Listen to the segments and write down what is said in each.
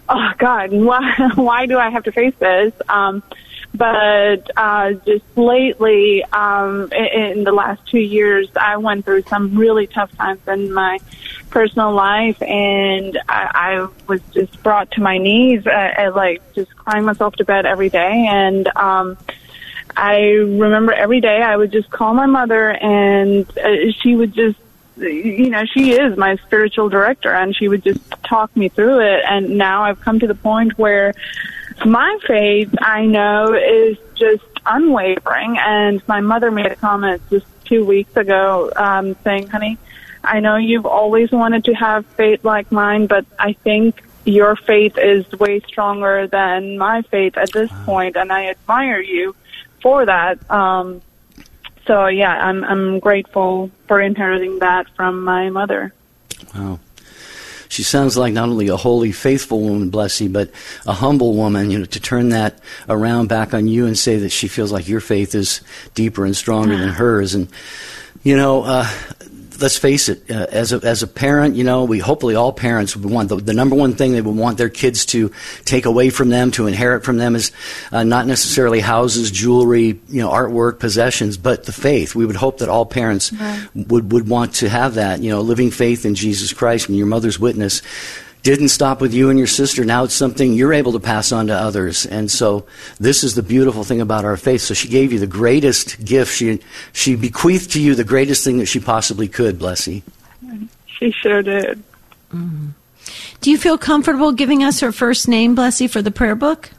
oh God, why do I have to face this? But just lately, in the last 2 years, I went through some really tough times in my personal life, and I was just brought to my knees, just crying myself to bed every day. And I remember every day I would just call my mother, and she would just, she is my spiritual director, and she would just talk me through it. And now I've come to the point where my faith, I know, is just unwavering. And my mother made a comment just 2 weeks ago saying, honey, I know you've always wanted to have faith like mine, but I think your faith is way stronger than my faith at this point, and I admire you for that. So, yeah, I'm grateful for inheriting that from my mother. Wow. She sounds like not only a holy, faithful woman, Blessy, but a humble woman, to turn that around back on you and say that she feels like your faith is deeper and stronger than hers. And, let's face it, as a parent, we hopefully all parents would want the number one thing they would want their kids to take away from them, to inherit from them, is not necessarily houses, jewelry, artwork, possessions, but the faith. We would hope that all parents would want to have that, living faith in Jesus Christ. And your mother's witness didn't stop with you and your sister. Now it's something you're able to pass on to others. And so this is the beautiful thing about our faith. So she gave you the greatest gift. She bequeathed to you the greatest thing that she possibly could, Blessy. She sure did. Mm-hmm. Do you feel comfortable giving us her first name, Blessy, for the prayer book?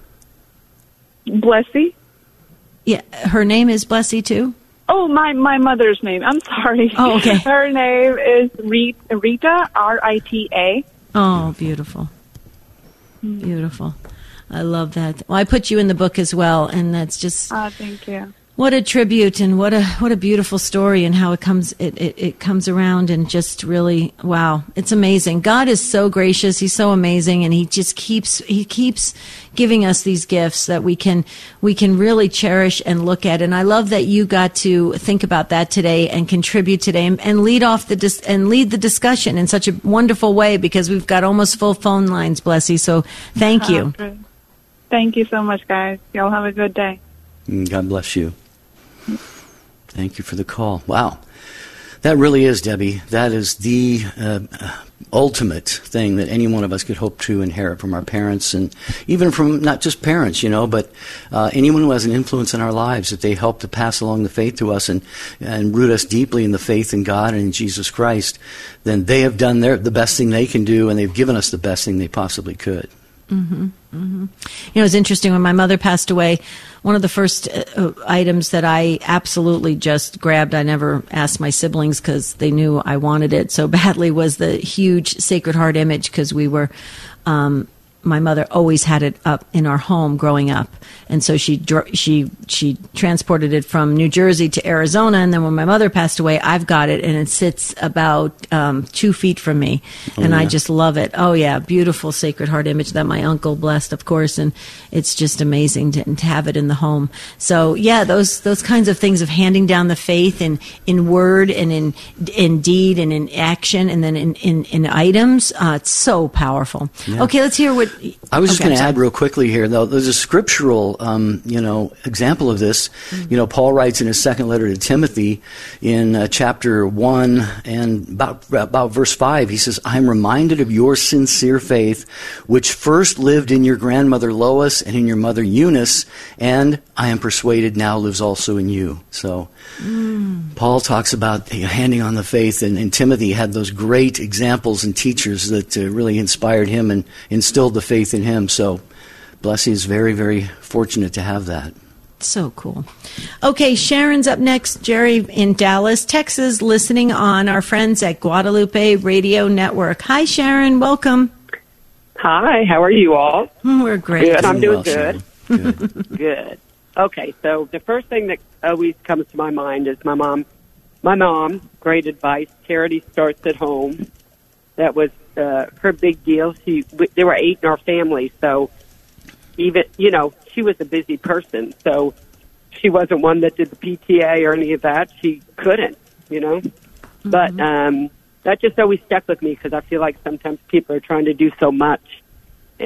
Blessy? Yeah, her name is Blessy too? Oh, my mother's name. I'm sorry. Oh, okay. Her name is Rita, R-I-T-A. Oh, beautiful. Beautiful. I love that. Well, I put you in the book as well, and that's just thank you. What a tribute, and what a beautiful story, and how it comes around, and just really, wow, it's amazing. God is so gracious. He's so amazing, and he keeps giving us these gifts that we can really cherish and look at. And I love that you got to think about that today and contribute today and lead the discussion in such a wonderful way, because we've got almost full phone lines, Blessy. So thank you. Good. Thank you so much, guys. Y'all have a good day. God bless you. Thank you for the call. Wow. That really is, Debbie. That is the ultimate thing that any one of us could hope to inherit from our parents, and even from not just parents, but anyone who has an influence in our lives, that they help to pass along the faith to us and root us deeply in the faith in God and in Jesus Christ. Then they have done the best thing they can do, and they've given us the best thing they possibly could. Mm-hmm. Mm-hmm. It's interesting. When my mother passed away, one of the first items that I absolutely just grabbed, I never asked my siblings because they knew I wanted it so badly, was the huge Sacred Heart image, because we were, my mother always had it up in our home growing up. And so she transported it from New Jersey to Arizona. And then when my mother passed away, I've got it, and it sits about 2 feet from me. And I just love it. Oh, yeah. Beautiful Sacred Heart image that my uncle blessed, of course. And it's just amazing to have it in the home. So, yeah, those kinds of things of handing down the faith in word and in deed and in action, and then in items. It's so powerful. Yeah. Okay, let's hear what... I was just going to add real quickly here, though. There's a scriptural, example of this. Mm-hmm. Paul writes in his second letter to Timothy in chapter 1 and about verse 5, he says, I am reminded of your sincere faith, which first lived in your grandmother Lois and in your mother Eunice, and I am persuaded now lives also in you. So Paul talks about handing on the faith, and Timothy had those great examples and teachers that really inspired him and instilled the faith in him. So Blessy is very, very fortunate to have that. So cool. Okay, Sharon's up next. Jerry in Dallas, Texas, listening on our friends at Guadalupe Radio Network. Hi, Sharon. Welcome. Hi. How are you all? We're great. Good. I'm doing good. Good. Good. Okay, so the first thing that always comes to my mind is my mom. My mom, great advice. Charity starts at home. That was her big deal. There were 8 in our family, so even, she was a busy person, so she wasn't one that did the PTA or any of that. She couldn't, Mm-hmm. But that just always stuck with me, because I feel like sometimes people are trying to do so much